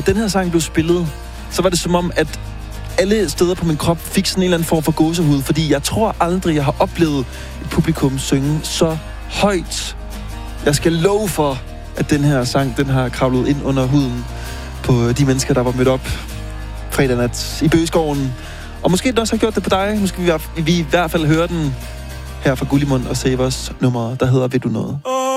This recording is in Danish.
den her sang blev spillet, så var det som om, at alle steder på min krop fik sådan en eller anden form for gåsehud, fordi jeg tror aldrig, jeg har oplevet et publikum synge så højt. Jeg skal love for, at den her sang, den har kravlet ind under huden på de mennesker, der var mødt op fredag nat i Bøgeskoven. Og måske den også har gjort det på dig. Måske vi i hvert fald høre den her fra Gullimund og Savers nummer, der hedder Ved du noget?